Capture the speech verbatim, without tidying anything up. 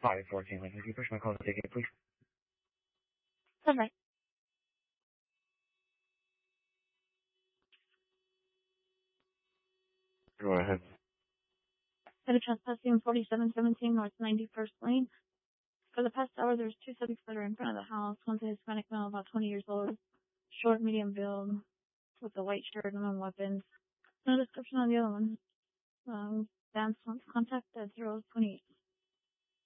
five fourteen Lincoln. If you push my call to ticket, please. Okay. Go ahead. Had a trespassing forty-seven seventeen North ninety-first Lane. For the past hour, there's two subjects that are in front of the house. One's a Hispanic male, about twenty years old, short, medium build, with a white shirt and on weapons. No description on the other one. Um, dance contact at zero twenty-eight.